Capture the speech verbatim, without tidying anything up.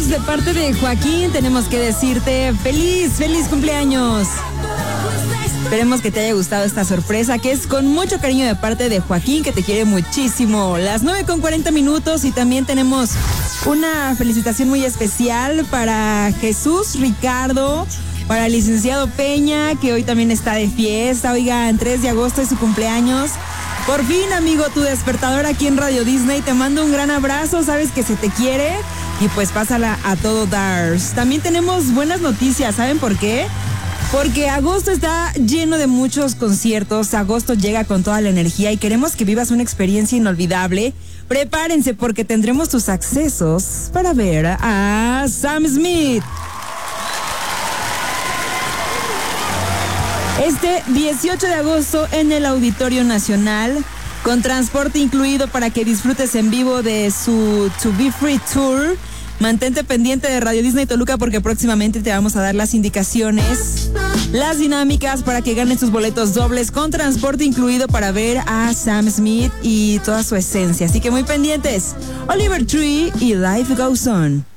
cumpleaños de parte de Joaquín. Tenemos que decirte feliz, feliz cumpleaños. Esperemos que te haya gustado esta sorpresa, que es con mucho cariño de parte de Joaquín, que te quiere muchísimo. Las nueve con cuarenta minutos y también tenemos una felicitación muy especial para Jesús Ricardo, para el licenciado Peña, que hoy también está de fiesta. Oigan, tres de agosto es su cumpleaños. Por fin, amigo, tu despertador aquí en Radio Disney. Te mando un gran abrazo, sabes que se te quiere y pues pásala a todo Dars. También tenemos buenas noticias, ¿saben por qué? Porque agosto está lleno de muchos conciertos. Agosto llega con toda la energía y queremos que vivas una experiencia inolvidable. Prepárense porque tendremos tus accesos para ver a Sam Smith. Este dieciocho de agosto en el Auditorio Nacional, con transporte incluido para que disfrutes en vivo de su To Be Free Tour. Mantente pendiente de Radio Disney Toluca porque próximamente te vamos a dar las indicaciones, las dinámicas para que ganes tus boletos dobles con transporte incluido para ver a Sam Smith y toda su esencia. Así que muy pendientes. Oliver Tree y Life Goes On.